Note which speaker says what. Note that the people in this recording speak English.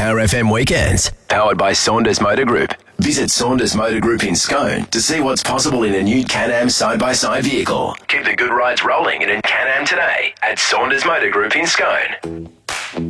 Speaker 1: Power FM weekends, powered by Saunders Motor Group. Visit Saunders Motor Group in Scone to see what's possible in a new Can-Am side-by-side vehicle. Keep the good rides rolling in a Can-Am today at Saunders Motor Group in Scone.